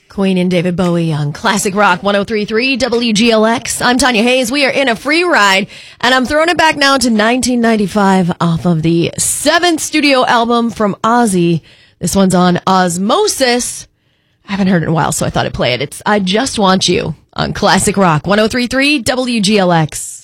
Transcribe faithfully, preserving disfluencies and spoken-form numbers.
Queen and David Bowie on Classic Rock one oh three point three W G L X. I'm Tanya Hayes. We are in a free ride, and I'm throwing it back now to nineteen ninety-five off of the seventh studio album from Ozzy. This one's on Osmosis. I haven't heard it in a while, so I thought I'd play it. It's I Just Want You on Classic Rock one oh three point three W G L X.